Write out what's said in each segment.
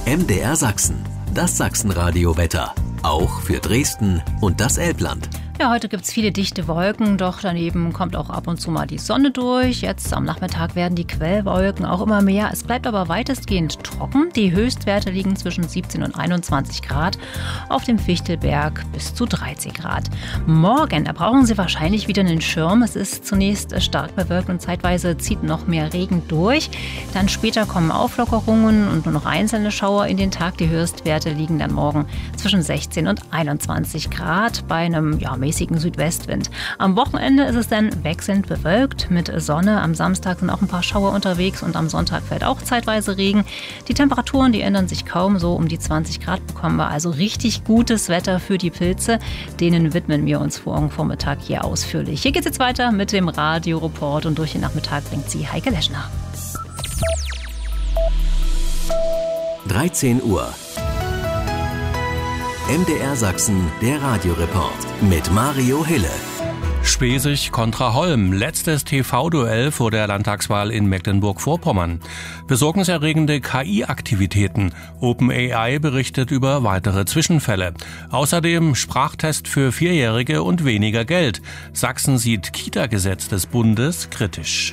MDR Sachsen, das Sachsenradio-Wetter. Auch für Dresden und das Elbland. Ja, heute gibt es viele dichte Wolken, doch daneben kommt auch ab und zu mal die Sonne durch. Jetzt am Nachmittag werden die Quellwolken auch immer mehr. Es bleibt aber weitestgehend trocken. Die Höchstwerte liegen zwischen 17 und 21 Grad. Auf dem Fichtelberg bis zu 13 Grad. Morgen, da brauchen Sie wahrscheinlich wieder einen Schirm. Es ist zunächst stark bewölkt und zeitweise zieht noch mehr Regen durch. Dann später kommen Auflockerungen und nur noch einzelne Schauer in den Tag. Die Höchstwerte liegen dann morgen zwischen 16 und 21 Grad bei einem mäßigen Südwestwind. Am Wochenende ist es dann wechselnd bewölkt mit Sonne. Am Samstag sind auch ein paar Schauer unterwegs und am Sonntag fällt auch zeitweise Regen. Die Temperaturen, die ändern sich kaum, so um die 20 Grad bekommen wir. Also richtig gutes Wetter für die Pilze. Denen widmen wir uns morgen Vormittag hier ausführlich. Hier geht es jetzt weiter mit dem Radioreport und durch den Nachmittag bringt sie Heike Leschner. 13 Uhr. MDR Sachsen, der Radioreport mit Mario Hille. Schwesig kontra Holm, letztes TV-Duell vor der Landtagswahl in Mecklenburg-Vorpommern. Besorgniserregende KI-Aktivitäten. OpenAI berichtet über weitere Zwischenfälle. Außerdem Sprachtest für Vierjährige und weniger Geld. Sachsen sieht Kita-Gesetz des Bundes kritisch.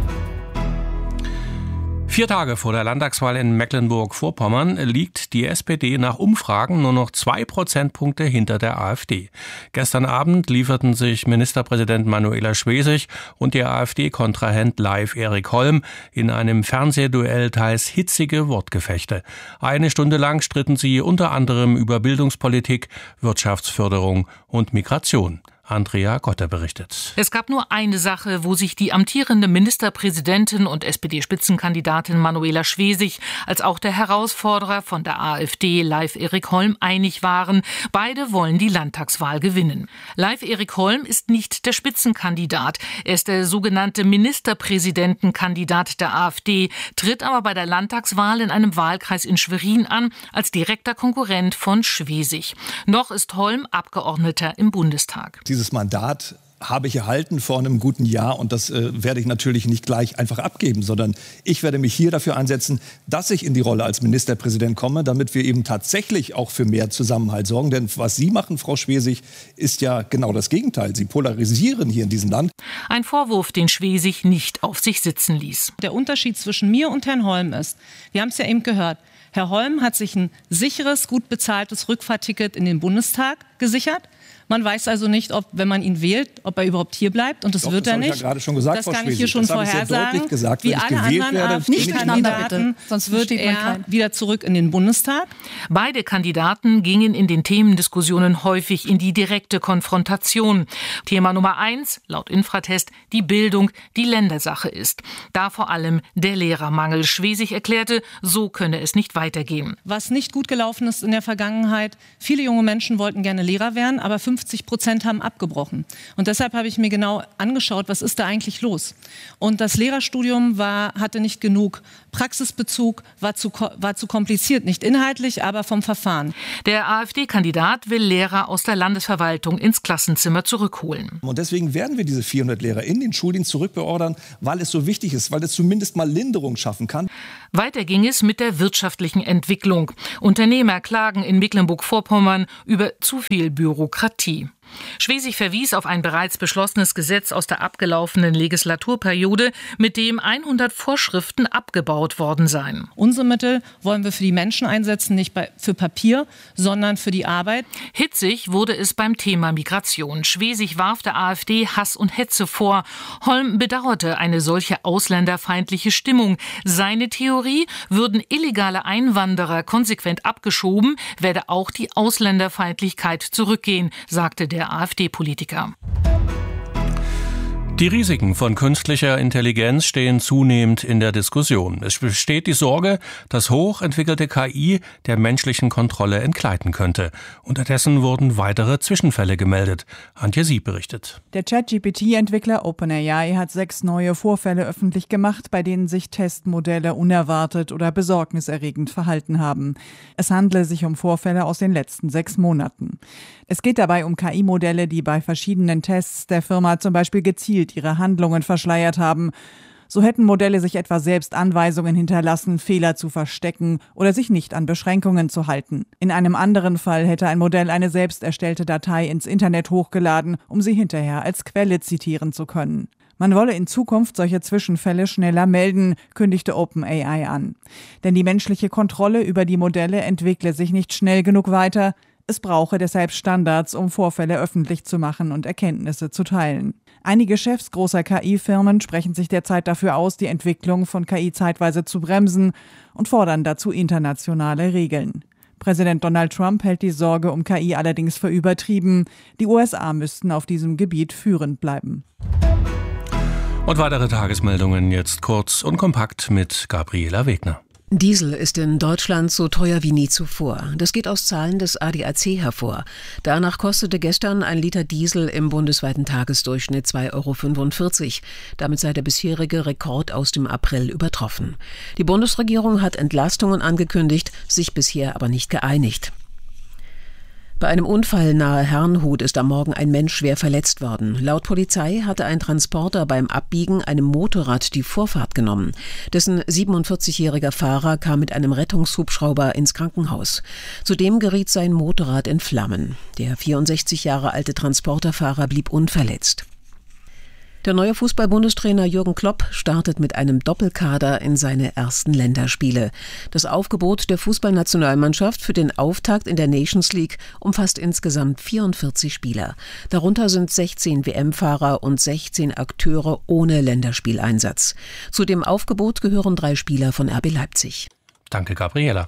4 Tage vor der Landtagswahl in Mecklenburg-Vorpommern liegt die SPD nach Umfragen nur noch 2 Prozentpunkte hinter der AfD. Gestern Abend lieferten sich Ministerpräsident Manuela Schwesig und ihr AfD-Kontrahent Leif Erik Holm in einem Fernsehduell teils hitzige Wortgefechte. 1 Stunde lang stritten sie unter anderem über Bildungspolitik, Wirtschaftsförderung und Migration. Andrea Gotter berichtet. Es gab nur eine Sache, wo sich die amtierende Ministerpräsidentin und SPD-Spitzenkandidatin Manuela Schwesig als auch der Herausforderer von der AfD, Leif Erik Holm, einig waren. Beide wollen die Landtagswahl gewinnen. Leif Erik Holm ist nicht der Spitzenkandidat. Er ist der sogenannte Ministerpräsidentenkandidat der AfD, tritt aber bei der Landtagswahl in einem Wahlkreis in Schwerin an als direkter Konkurrent von Schwesig. Noch ist Holm Abgeordneter im Bundestag. Dieses Mandat habe ich erhalten vor einem guten Jahr und das werde ich natürlich nicht gleich einfach abgeben, sondern ich werde mich hier dafür einsetzen, dass ich in die Rolle als Ministerpräsident komme, damit wir eben tatsächlich auch für mehr Zusammenhalt sorgen. Denn was Sie machen, Frau Schwesig, ist ja genau das Gegenteil. Sie polarisieren hier in diesem Land. Ein Vorwurf, den Schwesig nicht auf sich sitzen ließ. Der Unterschied zwischen mir und Herrn Holm ist, wir haben es ja eben gehört, Herr Holm hat sich ein sicheres, gut bezahltes Rückfahrticket in den Bundestag gesichert. Man weiß also nicht, ob, wenn man ihn wählt, ob er überhaupt hier bleibt. Und das wird er nicht. Das habe ich ja gerade schon gesagt, das Frau kann Schwesig. ich hier schon vorhersagen. Wie alle anderen AfD-Kandidaten, sonst wird er wieder zurück in den Bundestag. Beide Kandidaten gingen in den Themendiskussionen häufig in die direkte Konfrontation. Thema Nummer 1, laut Infratest, die Bildung, die Ländersache ist. Da vor allem der Lehrermangel. Schwesig erklärte, so könne es nicht weitergehen. Was nicht gut gelaufen ist in der Vergangenheit, viele junge Menschen wollten gerne Lehrer werden, aber 50% haben abgebrochen. Und deshalb habe ich mir genau angeschaut, was ist da eigentlich los? Und das Lehrerstudium hatte nicht genug Praxisbezug, war zu kompliziert, nicht inhaltlich, aber vom Verfahren. Der AfD-Kandidat will Lehrer aus der Landesverwaltung ins Klassenzimmer zurückholen. Und deswegen werden wir diese 400 Lehrer in den Schuldienst zurückbeordern, weil es so wichtig ist, weil es zumindest mal Linderung schaffen kann. Weiter ging es mit der wirtschaftlichen Entwicklung. Unternehmer klagen in Mecklenburg-Vorpommern über zu viel Bürokratie. Schwesig verwies auf ein bereits beschlossenes Gesetz aus der abgelaufenen Legislaturperiode, mit dem 100 Vorschriften abgebaut worden seien. Unsere Mittel wollen wir für die Menschen einsetzen, nicht für Papier, sondern für die Arbeit. Hitzig wurde es beim Thema Migration. Schwesig warf der AfD Hass und Hetze vor. Holm bedauerte eine solche ausländerfeindliche Stimmung. Seine Theorie: würden illegale Einwanderer konsequent abgeschoben, werde auch die Ausländerfeindlichkeit zurückgehen, sagte der AfD-Politiker. Die Risiken von künstlicher Intelligenz stehen zunehmend in der Diskussion. Es besteht die Sorge, dass hochentwickelte KI der menschlichen Kontrolle entgleiten könnte. Unterdessen wurden weitere Zwischenfälle gemeldet. Antje Sieb berichtet. Der ChatGPT-Entwickler OpenAI hat 6 neue Vorfälle öffentlich gemacht, bei denen sich Testmodelle unerwartet oder besorgniserregend verhalten haben. Es handle sich um Vorfälle aus den letzten 6 Monaten. Es geht dabei um KI-Modelle, die bei verschiedenen Tests der Firma zum Beispiel gezielt ihre Handlungen verschleiert haben. So hätten Modelle sich etwa selbst Anweisungen hinterlassen, Fehler zu verstecken oder sich nicht an Beschränkungen zu halten. In einem anderen Fall hätte ein Modell eine selbst erstellte Datei ins Internet hochgeladen, um sie hinterher als Quelle zitieren zu können. Man wolle in Zukunft solche Zwischenfälle schneller melden, kündigte OpenAI an. Denn die menschliche Kontrolle über die Modelle entwickle sich nicht schnell genug weiter. Es brauche deshalb Standards, um Vorfälle öffentlich zu machen und Erkenntnisse zu teilen. Einige Chefs großer KI-Firmen sprechen sich derzeit dafür aus, die Entwicklung von KI zeitweise zu bremsen und fordern dazu internationale Regeln. Präsident Donald Trump hält die Sorge um KI allerdings für übertrieben. Die USA müssten auf diesem Gebiet führend bleiben. Und weitere Tagesmeldungen jetzt kurz und kompakt mit Gabriela Wegner. Diesel ist in Deutschland so teuer wie nie zuvor. Das geht aus Zahlen des ADAC hervor. Danach kostete gestern ein Liter Diesel im bundesweiten Tagesdurchschnitt 2,45 €. Damit sei der bisherige Rekord aus dem April übertroffen. Die Bundesregierung hat Entlastungen angekündigt, sich bisher aber nicht geeinigt. Bei einem Unfall nahe Herrnhut ist am Morgen ein Mensch schwer verletzt worden. Laut Polizei hatte ein Transporter beim Abbiegen einem Motorrad die Vorfahrt genommen. Dessen 47-jähriger Fahrer kam mit einem Rettungshubschrauber ins Krankenhaus. Zudem geriet sein Motorrad in Flammen. Der 64 Jahre alte Transporterfahrer blieb unverletzt. Der neue Fußball-Bundestrainer Jürgen Klopp startet mit einem Doppelkader in seine ersten Länderspiele. Das Aufgebot der Fußballnationalmannschaft für den Auftakt in der Nations League umfasst insgesamt 44 Spieler. Darunter sind 16 WM-Fahrer und 16 Akteure ohne Länderspieleinsatz. Zu dem Aufgebot gehören 3 Spieler von RB Leipzig. Danke, Gabriela.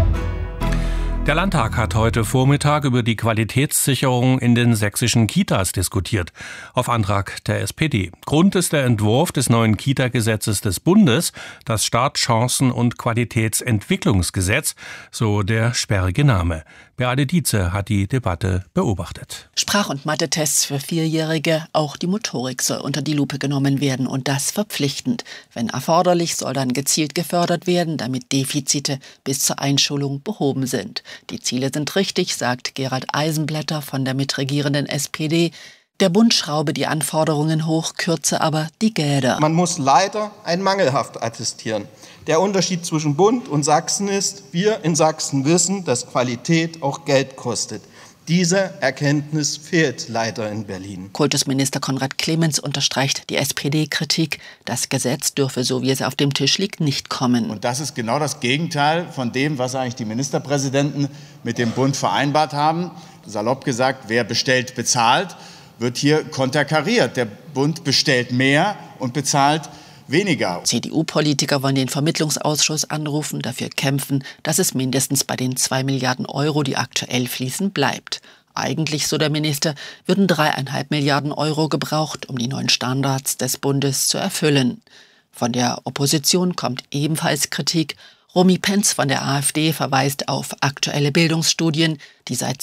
Der Landtag hat heute Vormittag über die Qualitätssicherung in den sächsischen Kitas diskutiert, auf Antrag der SPD. Grund ist der Entwurf des neuen Kita-Gesetzes des Bundes, das Startchancen- und Qualitätsentwicklungsgesetz, so der sperrige Name. Beate Dietze hat die Debatte beobachtet. Sprach- und Mathe-Tests für Vierjährige, auch die Motorik soll unter die Lupe genommen werden und das verpflichtend. Wenn erforderlich, soll dann gezielt gefördert werden, damit Defizite bis zur Einschulung behoben sind. Die Ziele sind richtig, sagt Gerald Eisenblätter von der mitregierenden SPD. Der Bund schraube die Anforderungen hoch, kürze aber die Gelder. Man muss leider ein mangelhaft attestieren. Der Unterschied zwischen Bund und Sachsen ist, wir in Sachsen wissen, dass Qualität auch Geld kostet. Diese Erkenntnis fehlt leider in Berlin. Kultusminister Konrad Clemens unterstreicht die SPD-Kritik. Das Gesetz dürfe, so wie es auf dem Tisch liegt, nicht kommen. Und das ist genau das Gegenteil von dem, was eigentlich die Ministerpräsidenten mit dem Bund vereinbart haben. Salopp gesagt, wer bestellt, bezahlt, wird hier konterkariert. Der Bund bestellt mehr und bezahlt weniger. CDU-Politiker wollen den Vermittlungsausschuss anrufen, dafür kämpfen, dass es mindestens bei den 2 Milliarden Euro, die aktuell fließen, bleibt. Eigentlich, so der Minister, würden 3,5 Milliarden Euro gebraucht, um die neuen Standards des Bundes zu erfüllen. Von der Opposition kommt ebenfalls Kritik. Romy Penz von der AfD verweist auf aktuelle Bildungsstudien. Die seit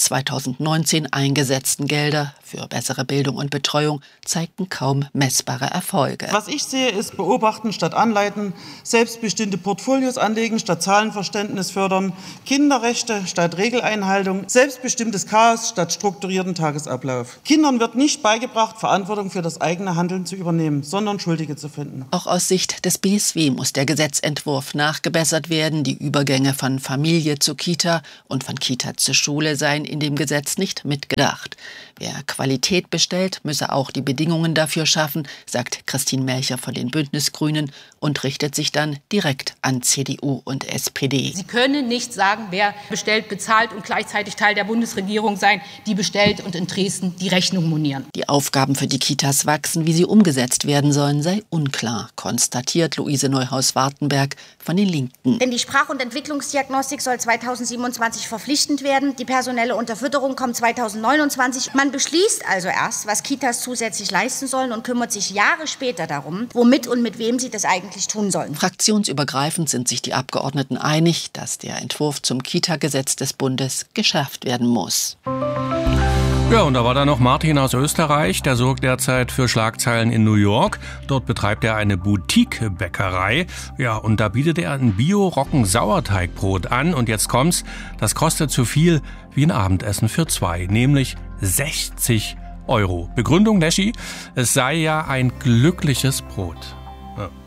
2019 eingesetzten Gelder für bessere Bildung und Betreuung zeigten kaum messbare Erfolge. Was ich sehe, ist beobachten statt anleiten, selbstbestimmte Portfolios anlegen statt Zahlenverständnis fördern, Kinderrechte statt Regeleinhaltung, selbstbestimmtes Chaos statt strukturierten Tagesablauf. Kindern wird nicht beigebracht, Verantwortung für das eigene Handeln zu übernehmen, sondern Schuldige zu finden. Auch aus Sicht des BSW muss der Gesetzentwurf nachgebessert werden. Die Übergänge von Familie zu Kita und von Kita zur Schule seien in dem Gesetz nicht mitgedacht. Wer Qualität bestellt, müsse auch die Bedingungen dafür schaffen, sagt Christine Melcher von den Bündnisgrünen und richtet sich dann direkt an CDU und SPD. Sie können nicht sagen, wer bestellt, bezahlt und gleichzeitig Teil der Bundesregierung sein, die bestellt und in Dresden die Rechnung monieren. Die Aufgaben für die Kitas wachsen, wie sie umgesetzt werden sollen, sei unklar, konstatiert Luise Neuhaus-Wartenberg von den Linken. Denn die Sprach- und Entwicklungsdiagnostik soll 2027 verpflichtend werden. Die personelle Unterfütterung kommt 2029. Man beschließt also erst, was Kitas zusätzlich leisten sollen und kümmert sich Jahre später darum, womit und mit wem sie das eigentlich tun sollen. Fraktionsübergreifend sind sich die Abgeordneten einig, dass der Entwurf zum Kita-Gesetz des Bundes geschärft werden muss. Ja, und da war dann noch Martin aus Österreich, der sorgt derzeit für Schlagzeilen in New York. Dort betreibt er eine Boutique-Bäckerei. Ja, und da bietet er ein Bio-Roggen-Sauerteigbrot an. Und jetzt kommt's, das kostet so viel wie ein Abendessen für 2, nämlich 60 €. Begründung, Leschi, es sei ja ein glückliches Brot. Ja.